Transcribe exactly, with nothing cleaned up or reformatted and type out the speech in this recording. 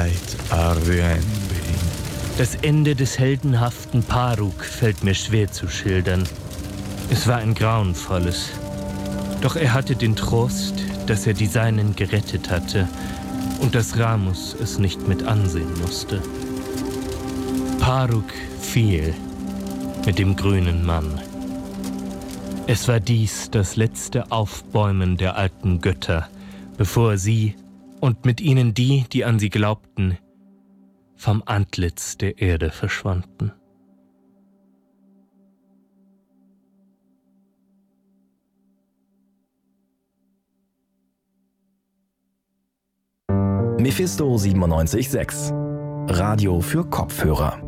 Leid Aryenbin. Das Ende des heldenhaften Paruk fällt mir schwer zu schildern. Es war ein grauenvolles. Doch er hatte den Trost, dass er die Seinen gerettet hatte und dass Ramus es nicht mit ansehen musste. Paruk fiel mit dem grünen Mann. Es war dies das letzte Aufbäumen der alten Götter, bevor sie und mit ihnen die, die an sie glaubten, vom Antlitz der Erde verschwanden. Mephisto siebenundneunzig Komma sechs. Radio für Kopfhörer.